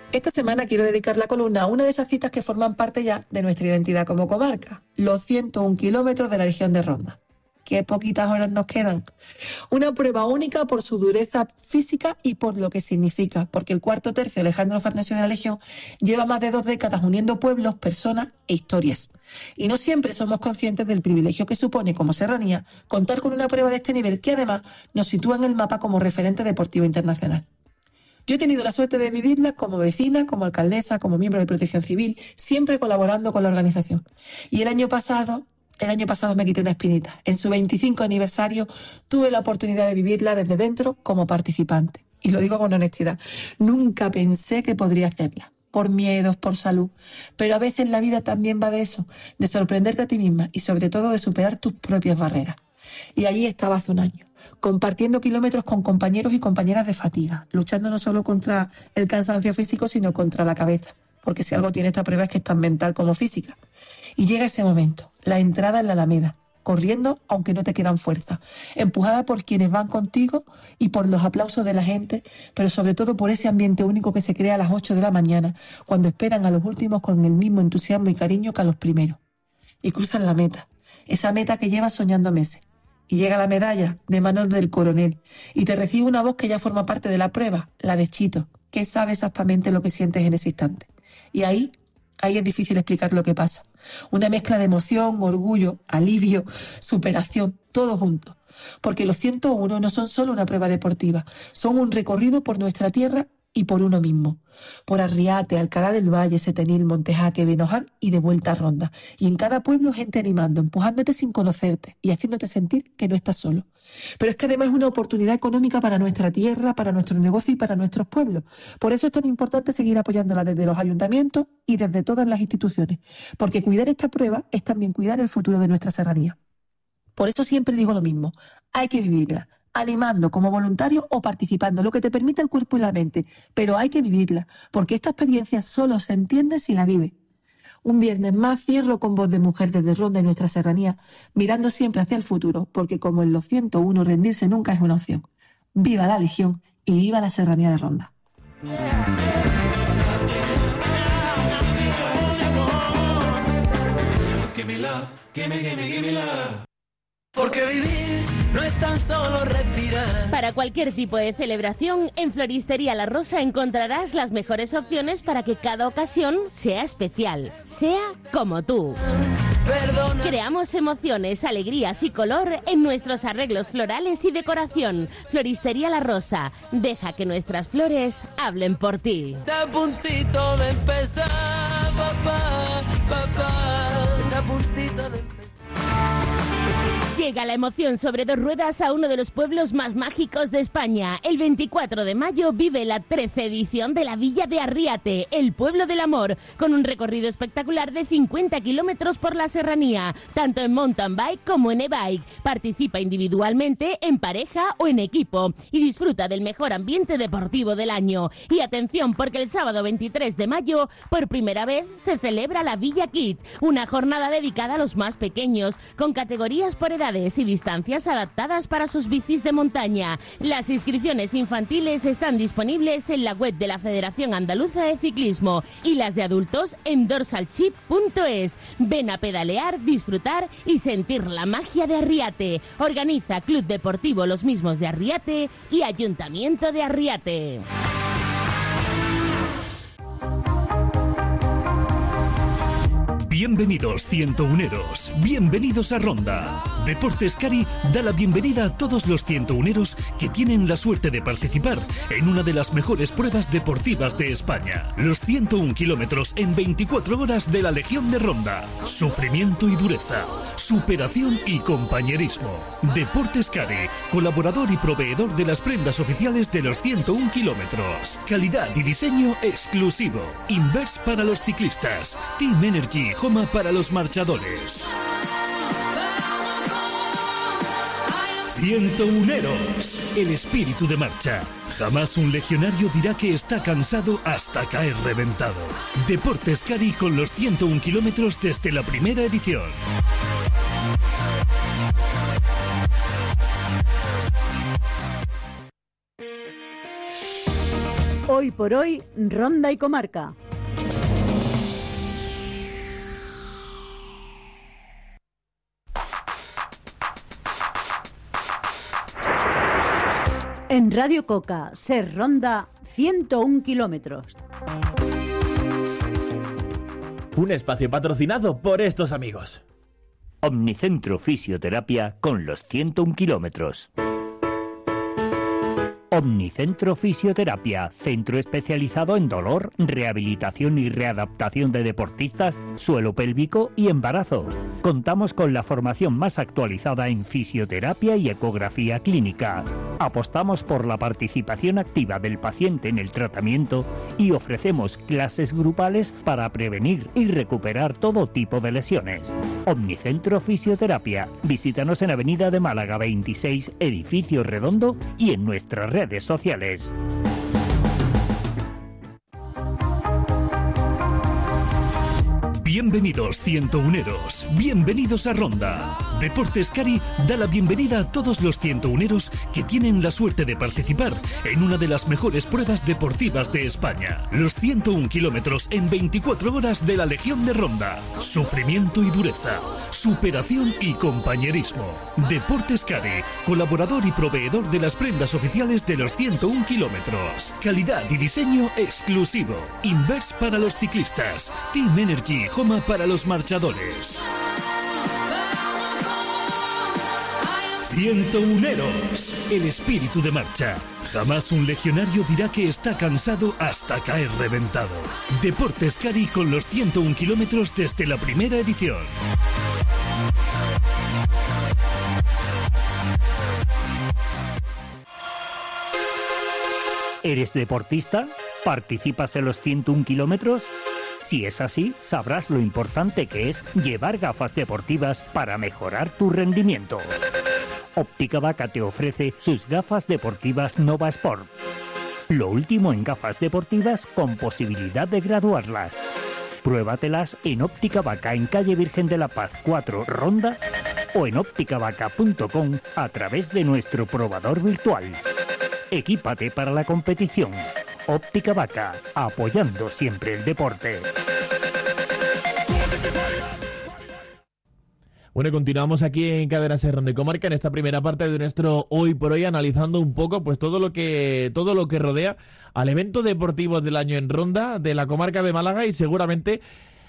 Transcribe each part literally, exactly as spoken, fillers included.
Esta semana quiero dedicar la columna a una de esas citas que forman parte ya de nuestra identidad como comarca, los ciento un kilómetros de la Legión de Ronda. Qué poquitas horas nos quedan. Una prueba única por su dureza física y por lo que significa, porque el cuarto tercio Alejandro Farnesio de la Legión lleva más de dos décadas uniendo pueblos, personas e historias. Y no siempre somos conscientes del privilegio que supone como serranía contar con una prueba de este nivel que además nos sitúa en el mapa como referente deportivo internacional. Yo he tenido la suerte de vivirla como vecina, como alcaldesa, como miembro de Protección Civil, siempre colaborando con la organización. Y el año pasado... El año pasado me quité una espinita. En su veinticinco aniversario tuve la oportunidad de vivirla desde dentro como participante. Y lo digo con honestidad. Nunca pensé que podría hacerla. Por miedos, por salud. Pero a veces la vida también va de eso. De sorprenderte a ti misma y sobre todo de superar tus propias barreras. Y allí estaba hace un año. Compartiendo kilómetros con compañeros y compañeras de fatiga. Luchando no solo contra el cansancio físico, sino contra la cabeza. Porque si algo tiene esta prueba es que es tan mental como física. Y llega ese momento, la entrada en la Alameda, corriendo aunque no te quedan fuerza, empujada por quienes van contigo y por los aplausos de la gente, pero sobre todo por ese ambiente único que se crea a las ocho de la mañana, cuando esperan a los últimos con el mismo entusiasmo y cariño que a los primeros. Y cruzan la meta, esa meta que llevas soñando meses. Y llega la medalla de manos del coronel y te recibe una voz que ya forma parte de la prueba, la de Chito, que sabe exactamente lo que sientes en ese instante. Y ahí, ahí es difícil explicar lo que pasa. Una mezcla de emoción, orgullo, alivio, superación, todo junto. Porque los ciento uno no son solo una prueba deportiva, son un recorrido por nuestra tierra y por uno mismo. Por Arriate, Alcalá del Valle, Setenil, Montejaque, Benoján y de vuelta a Ronda. Y en cada pueblo gente animando, empujándote sin conocerte y haciéndote sentir que no estás solo. Pero es que además es una oportunidad económica para nuestra tierra, para nuestro negocio y para nuestros pueblos. Por eso es tan importante seguir apoyándola desde los ayuntamientos y desde todas las instituciones. Porque cuidar esta prueba es también cuidar el futuro de nuestra serranía. Por eso siempre digo lo mismo, hay que vivirla, animando como voluntario o participando, lo que te permita el cuerpo y la mente, pero hay que vivirla, porque esta experiencia solo se entiende si la vive. Un viernes más cierro con voz de mujer desde Ronda y nuestra serranía, mirando siempre hacia el futuro, porque como en los ciento uno rendirse nunca es una opción. Viva la Legión y viva la serranía de Ronda. Porque vivir no es tan solo respirar. Para cualquier tipo de celebración, en Floristería La Rosa encontrarás las mejores opciones para que cada ocasión sea especial, sea como tú. Perdona. Creamos emociones, alegrías y color en nuestros arreglos florales y decoración. Floristería La Rosa, deja que nuestras flores hablen por ti. Está a puntito de empezar, papá, papá. Está a puntito de empezar. Llega la emoción sobre dos ruedas a uno de los pueblos más mágicos de España. El veinticuatro de mayo vive la trece edición de la Villa de Arriate, el pueblo del amor, con un recorrido espectacular de cincuenta kilómetros por la serranía, tanto en mountain bike como en e-bike. Participa individualmente, en pareja o en equipo y disfruta del mejor ambiente deportivo del año. Y atención, porque el sábado veintitrés de mayo, por primera vez, se celebra la Villa Kids, una jornada dedicada a los más pequeños, con categorías por edades y distancias adaptadas para sus bicis de montaña. Las inscripciones infantiles están disponibles en la web de la Federación Andaluza de Ciclismo y las de adultos en dorsalchip punto es. Ven a pedalear, disfrutar y sentir la magia de Arriate. Organiza Club Deportivo Los Mismos de Arriate y Ayuntamiento de Arriate. Bienvenidos cientouneros, bienvenidos a Ronda. Deportes Cari da la bienvenida a todos los cientouneros que tienen la suerte de participar en una de las mejores pruebas deportivas de España. Los ciento un kilómetros en veinticuatro horas de la Legión de Ronda. Sufrimiento y dureza, superación y compañerismo. Deportes Cari, colaborador y proveedor de las prendas oficiales de los ciento un kilómetros. Calidad y diseño exclusivo. Inverse para los ciclistas. Team Energy Homa para los marchadores. Cientouneros, el espíritu de marcha. Jamás un legionario dirá que está cansado hasta caer reventado. Deportes Cari con los ciento un kilómetros desde la primera edición. Hoy por hoy, Ronda y Comarca. En Radio Coca, Ser Ronda, ciento un kilómetros. Un espacio patrocinado por estos amigos. Omnicentro Fisioterapia con los ciento un kilómetros. Omnicentro Fisioterapia, centro especializado en dolor, rehabilitación y readaptación de deportistas, suelo pélvico y embarazo. Contamos con la formación más actualizada en fisioterapia y ecografía clínica. Apostamos por la participación activa del paciente en el tratamiento y ofrecemos clases grupales para prevenir y recuperar todo tipo de lesiones. Omnicentro Fisioterapia. Visítanos en Avenida de Málaga veintiséis, Edificio Redondo, y en nuestras redes sociales. Bienvenidos cientouneros, bienvenidos a Ronda. Deportes Cari da la bienvenida a todos los cientouneros que tienen la suerte de participar en una de las mejores pruebas deportivas de España. Los ciento un kilómetros en veinticuatro horas de la Legión de Ronda. Sufrimiento y dureza, superación y compañerismo. Deportes Cari, colaborador y proveedor de las prendas oficiales de los ciento un kilómetros. Calidad y diseño exclusivo. Inverse para los ciclistas. Team Energy Homa para los marchadores. Cientouneros, el espíritu de marcha. Jamás un legionario dirá que está cansado hasta caer reventado. Deportes Cari con los ciento un kilómetros desde la primera edición. ¿Eres deportista? ¿Participas en los ciento un kilómetros? Si es así, sabrás lo importante que es llevar gafas deportivas para mejorar tu rendimiento. Óptica Vaca te ofrece sus gafas deportivas Nova Sport. Lo último en gafas deportivas con posibilidad de graduarlas. Pruébatelas en Óptica Vaca en calle Virgen de la Paz cuatro, Ronda, o en óptica vaca punto com a través de nuestro probador virtual. Equípate para la competición. Óptica Vaca, apoyando siempre el deporte. Bueno, continuamos aquí en Cadena Ser Ronda y Comarca en esta primera parte de nuestro Hoy por Hoy, analizando un poco pues todo lo que todo lo que rodea al evento deportivo del año en Ronda de la comarca de Málaga y seguramente,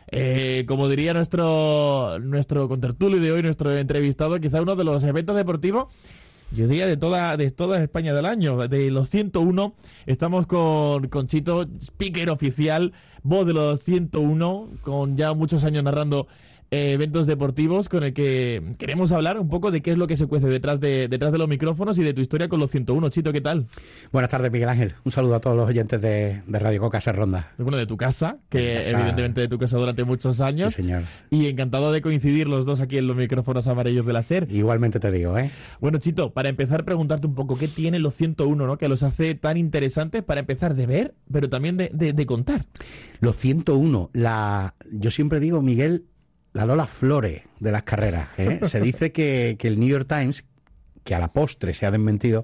eh, como diría nuestro nuestro contertulio de hoy, nuestro entrevistado, quizá uno de los eventos deportivos, yo diría, de toda de toda España del año, de los ciento uno. Estamos con, con Chito, speaker oficial, voz de los ciento uno, con ya muchos años narrando eh, eventos deportivos, con el que queremos hablar un poco de qué es lo que se cuece detrás de detrás de los micrófonos y de tu historia con los ciento uno. Chito, ¿qué tal? Buenas tardes, Miguel Ángel. Un saludo a todos los oyentes de, de Radio Coca Ser Ronda. Bueno, de tu casa, que casa... evidentemente de tu casa durante muchos años. Sí, señor. Y encantado de coincidir los dos aquí en los micrófonos amarillos de la SER. Igualmente te digo, ¿eh? Bueno, Chito, para empezar, preguntarte un poco qué tienen los ciento uno, ¿no? Que los hace tan interesantes para empezar de ver, pero también de, de, de contar. Los ciento uno, la... yo siempre digo, Miguel, la Lola Flores de las carreras, ¿eh? Se dice que, que el New York Times, que a la postre se ha desmentido,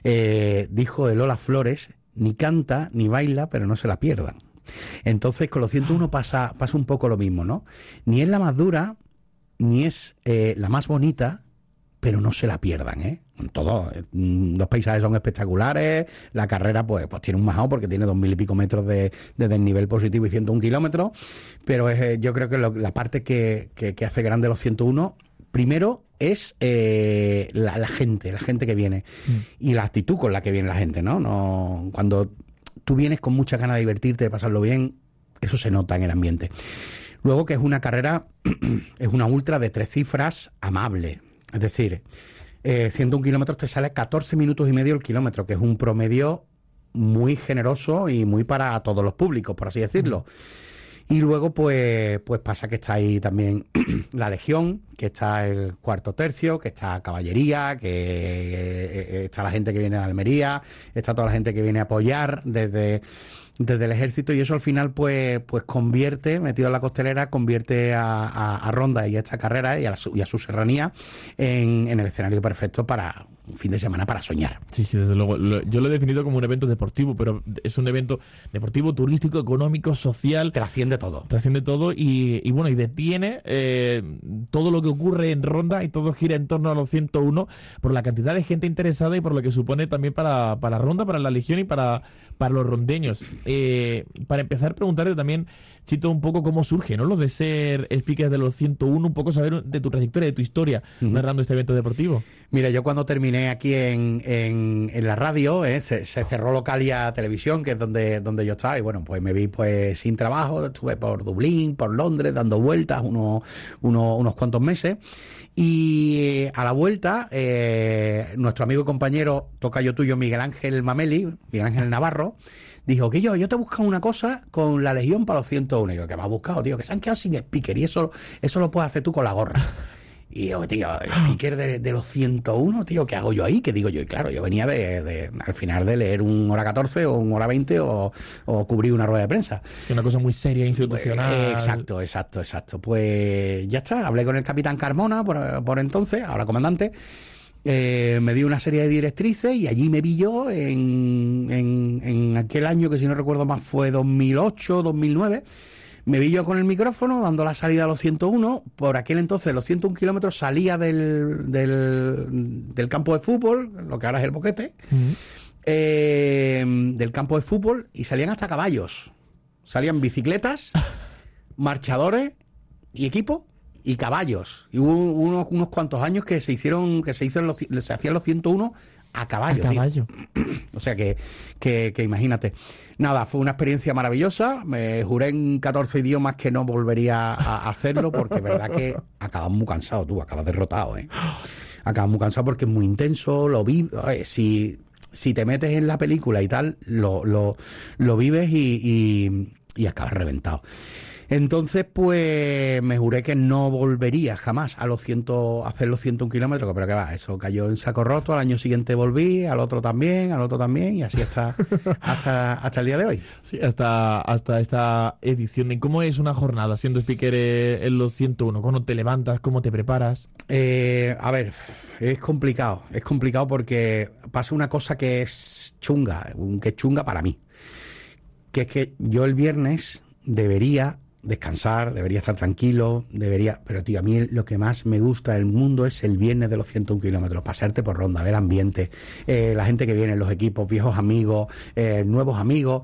eh, dijo de Lola Flores, ni canta ni baila, pero no se la pierdan. Entonces con los ciento uno pasa, pasa un poco lo mismo, ¿no? Ni es la más dura, ni es eh, la más bonita, pero no se la pierdan, ¿eh? Todo, los paisajes son espectaculares, la carrera pues, pues tiene un majao porque tiene dos mil y pico metros de, de desnivel positivo y ciento un kilómetros, pero es, yo creo que lo, la parte que, que, que hace grande los ciento uno, primero es eh, la, la gente, la gente que viene mm. y la actitud con la que viene la gente, ¿no? No, cuando tú vienes con muchas ganas de divertirte, de pasarlo bien, eso se nota en el ambiente. Luego que es una carrera, es una ultra de tres cifras amable, es decir, eh, ciento un kilómetros te sale catorce minutos y medio el kilómetro, que es un promedio muy generoso y muy para todos los públicos, por así decirlo. Y luego pues, pues pasa que está ahí también la Legión, que está el cuarto tercio, que está Caballería, que eh, está la gente que viene de Almería, está toda la gente que viene a apoyar desde... desde el ejército, y eso al final pues pues convierte, metido en la costelera, convierte a, a, a Ronda y a esta carrera y a, la, y a su serranía en, en el escenario perfecto para, un fin de semana para soñar. Sí, sí, desde luego. Lo, yo lo he definido como un evento deportivo, pero es un evento deportivo, turístico, económico, social. Trasciende todo. Trasciende todo y, y bueno, y detiene eh, todo lo que ocurre en Ronda y todo gira en torno a los ciento uno por la cantidad de gente interesada y por lo que supone también para, para Ronda, para la Legión y para, para los rondeños. Eh, para empezar, preguntarle también, Chito, un poco cómo surge, ¿no? Lo de ser speaker de los ciento uno, un poco saber de tu trayectoria, de tu historia, uh-huh. narrando este evento deportivo. Mira, yo cuando terminé aquí en, en, en la radio, ¿eh? se, se cerró Localia Televisión, que es donde, donde yo estaba, y bueno, pues me vi pues sin trabajo, estuve por Dublín, por Londres, dando vueltas unos, unos, unos cuantos meses, y a la vuelta, eh, nuestro amigo y compañero, tocayo tuyo, Miguel Ángel Mameli, Miguel Ángel Navarro, dijo que yo, yo te he buscado una cosa con la Legión para los ciento uno. Y yo, ¿qué me has buscado, tío? Que se han quedado sin speaker y eso, eso lo puedes hacer tú con la gorra. Y yo, tío, speaker de, de los ciento uno, tío, ¿qué hago yo ahí? ¿Qué digo yo? Y claro, yo venía de, de al final de leer un hora catorce o un hora veinte o, o cubrir una rueda de prensa. Es una cosa muy seria, institucional. Eh, exacto, exacto, exacto. Pues ya está, hablé con el capitán Carmona por, por entonces, ahora comandante. Eh, me dio una serie de directrices y allí me vi yo en, en, en aquel año que si no recuerdo más fue dos mil ocho, dos mil nueve. Me vi yo con el micrófono dando la salida a los ciento uno. Por aquel entonces los ciento uno kilómetros salía del, del, del campo de fútbol, lo que ahora es el Boquete, uh-huh. eh, del campo de fútbol, y salían hasta caballos. Salían bicicletas, marchadores y equipo y caballos. Y hubo unos, unos cuantos años que se hicieron, que se hicieron los, se hacían los ciento uno a caballo. A caballo. O sea que, que, que imagínate. Nada, fue una experiencia maravillosa. Me juré en catorce idiomas que no volvería a hacerlo, porque es verdad que acabas muy cansado, tú, acabas derrotado, ¿eh? Acabas muy cansado porque es muy intenso, lo vi. Si, si te metes en la película y tal, lo, lo, lo vives y, y, y acabas reventado. Entonces, pues me juré que no volvería jamás a los ciento, a hacer los ciento uno kilómetros, pero que va, eso cayó en saco roto. Al año siguiente volví, al otro también, al otro también, y así hasta, hasta, hasta el día de hoy. Sí, hasta, hasta esta edición. ¿Y cómo es una jornada siendo speaker en los ciento uno? ¿Cómo te levantas? ¿Cómo te preparas? Eh, a ver, es complicado, es complicado porque pasa una cosa que es chunga, que es chunga para mí, que es que yo el viernes debería descansar, debería estar tranquilo, debería... Pero, tío, a mí lo que más me gusta del mundo es el viernes de los ciento uno kilómetros, pasarte por Ronda, ver ambiente, eh, la gente que viene, los equipos, viejos amigos, eh, nuevos amigos,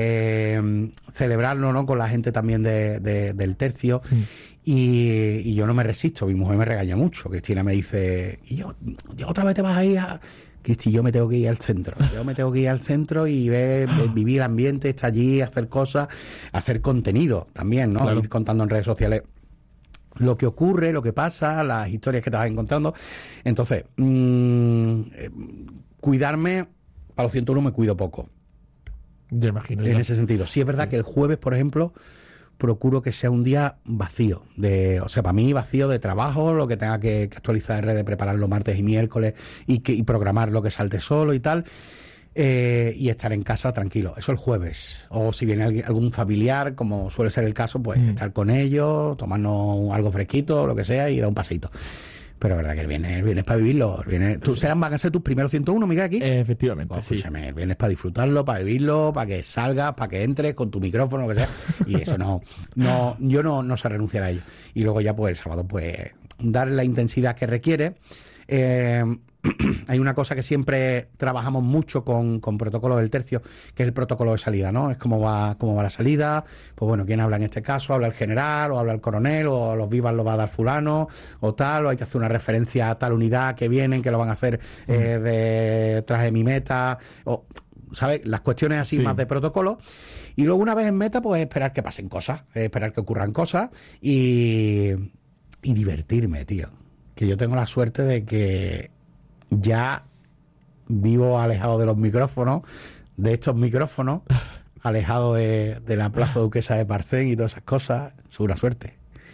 eh, celebrarlo, ¿no?, con la gente también de, de, del tercio. Mm. Y, y yo no me resisto, mi mujer me regaña mucho. Cristina me dice, y yo, otra vez te vas a ir a... Cristi, yo me tengo que ir al centro, yo me tengo que ir al centro y ver, ver, vivir el ambiente, estar allí, hacer cosas, hacer contenido también, ¿no? Claro. Ir contando en redes sociales lo que ocurre, lo que pasa, las historias que te vas encontrando. Entonces, mmm, eh, cuidarme, para los ciento uno me cuido poco. Yo imagino. En ya. ese sentido. Sí es verdad sí. que el jueves, por ejemplo, procuro que sea un día vacío, de, o sea, para mí vacío de trabajo, lo que tenga que, que actualizar en redes, prepararlo martes y miércoles y, que, y programar lo que salte solo y tal, eh, y estar en casa tranquilo. Eso el jueves. O si viene alguien, algún familiar, como suele ser el caso, pues mm. estar con ellos, tomarnos algo fresquito, lo que sea, y dar un paseíto. Pero es verdad que el viernes, el viernes para vivirlo. El viernes, ¿tú, serán, van a ser tus primeros ciento uno, Miguel, aquí? Eh, efectivamente, pues, sí. Escúchame, el viernes para disfrutarlo, para vivirlo, para que salgas, para que entres con tu micrófono, lo que sea. Y eso no, no yo no, no sé renunciar a ello. Y luego ya, pues, el sábado, pues, dar la intensidad que requiere. Eh, hay una cosa que siempre trabajamos mucho con, con protocolo del tercio, que es el protocolo de salida, ¿no? Es cómo va, cómo va la salida, pues bueno, quién habla en este caso, habla el general, o habla el coronel, o los vivas lo va a dar fulano, o tal, o hay que hacer una referencia a tal unidad que vienen, que lo van a hacer eh, de traje de mi meta, o, ¿sabes? Las cuestiones así sí. más de protocolo. Y luego una vez en meta, pues esperar que pasen cosas, esperar que ocurran cosas y, y divertirme, tío. Que yo tengo la suerte de que ya vivo alejado de los micrófonos, de estos micrófonos, alejado de, de la Plaza Duquesa de Parcén y todas esas cosas, es una suerte.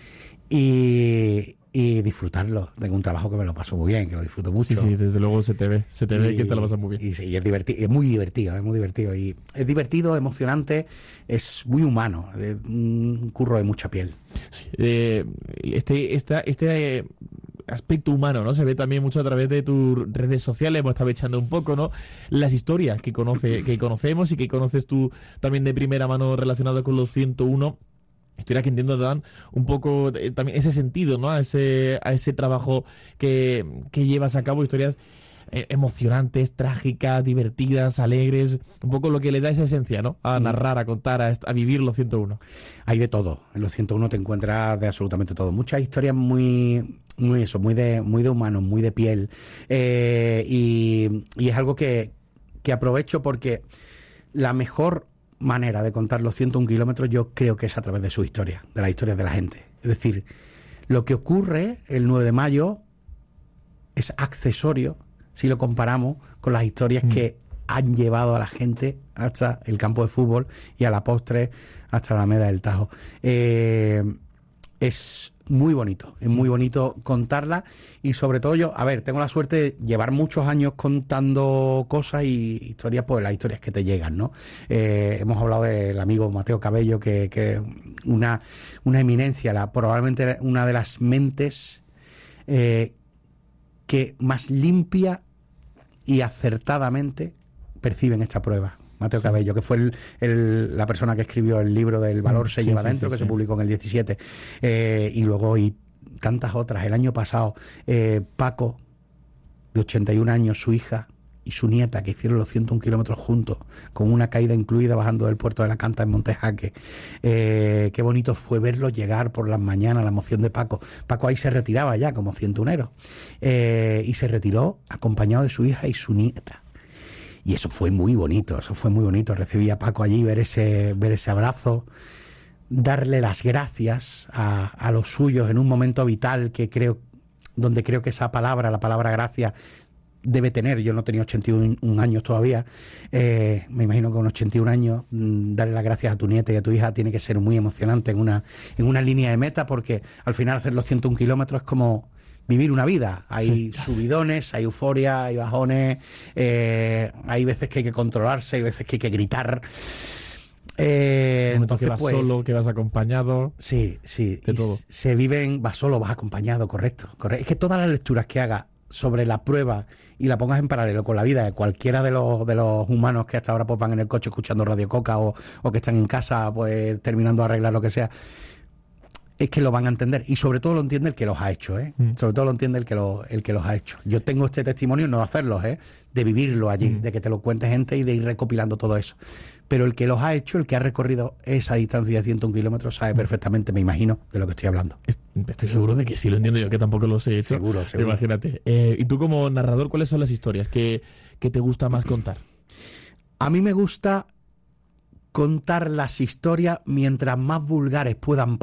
Y, y disfrutarlo. Tengo un trabajo que me lo paso muy bien, que lo disfruto mucho. Sí, sí, desde luego se te ve, se te y, ve que te lo pasas muy bien. Y sí, y es divertido, es muy divertido, es muy divertido. Y es divertido, emocionante, es muy humano, es un curro de mucha piel. Sí, eh, este, esta, este, eh, aspecto humano, ¿no? Se ve también mucho a través de tus redes sociales, hemos estado echando un poco, ¿no? Las historias que conoce, que conocemos y que conoces tú también de primera mano relacionadas con los ciento uno. Historias que entiendo te dan un poco eh, también ese sentido, ¿no? A ese, a ese trabajo que, que llevas a cabo, historias eh, emocionantes, trágicas, divertidas, alegres, un poco lo que le da esa esencia, ¿no? A narrar, a contar, a, a vivir los ciento uno. Hay de todo, en los ciento uno te encuentras de absolutamente todo, muchas historias muy... Muy eso, muy de, muy de humano, muy de piel. Eh, y, y es algo que, que aprovecho porque la mejor manera de contar los ciento uno kilómetros yo creo que es a través de su historia, de las historias de la gente. Es decir, lo que ocurre el nueve de mayo es accesorio si lo comparamos con las historias mm. que han llevado a la gente hasta el campo de fútbol y a la postre hasta la Alameda del Tajo. Eh, es muy bonito, es muy bonito contarla y sobre todo yo, a ver, tengo la suerte de llevar muchos años contando cosas y historias, pues las historias que te llegan, ¿no? Eh, hemos hablado del amigo Mateo Cabello, que, que una, una eminencia, la, probablemente una de las mentes eh, que más limpia y acertadamente perciben esta prueba. Mateo sí. Cabello, que fue el, el, la persona que escribió el libro del valor se sí, lleva sí, dentro, sí, que sí. se publicó en el diecisiete, eh, y luego y tantas otras. El año pasado, eh, Paco, de ochenta y un años, su hija y su nieta, que hicieron los ciento uno kilómetros juntos, con una caída incluida bajando del puerto de la Canta en Montejaque. Eh, qué bonito fue verlos llegar por las mañanas, la emoción de Paco. Paco ahí se retiraba ya como cientunero, eh, y se retiró acompañado de su hija y su nieta. Y eso fue muy bonito, eso fue muy bonito. Recibí a Paco allí, ver ese, ver ese abrazo, darle las gracias a, a los suyos en un momento vital que creo, donde creo que esa palabra, la palabra gracias, debe tener. Yo no tenía ochenta y un años todavía, eh, me imagino que con ochenta y un años mmm, darle las gracias a tu nieta y a tu hija tiene que ser muy emocionante en una, en una línea de meta, porque al final hacer los ciento uno kilómetros es como vivir una vida. Hay sí, subidones, hay euforia, hay bajones, eh, hay veces que hay que controlarse, hay veces que hay que gritar. Eh, entonces, que vas pues, solo, que vas acompañado. Sí, sí. De todo. Se viven, vas solo, vas acompañado, correcto, correcto. Es que todas las lecturas que hagas sobre la prueba y la pongas en paralelo con la vida de cualquiera de los de los humanos que hasta ahora pues van en el coche escuchando Radio Coca o, o que están en casa pues terminando de arreglar lo que sea, es que lo van a entender, y sobre todo lo entiende el que los ha hecho, ¿eh? Mm. Sobre todo lo entiende el que, lo, el que los ha hecho. Yo tengo este testimonio, no de hacerlos, ¿eh? De vivirlo allí, mm. de que te lo cuente gente y de ir recopilando todo eso. Pero el que los ha hecho, el que ha recorrido esa distancia de ciento uno kilómetros, sabe perfectamente, me imagino, de lo que estoy hablando. Estoy seguro de que sí lo entiendo yo, que tampoco los he hecho. Seguro, seguro. Imagínate. Eh, y tú como narrador, ¿cuáles son las historias que, que te gusta más contar? A mí me gusta contar las historias mientras más vulgares puedan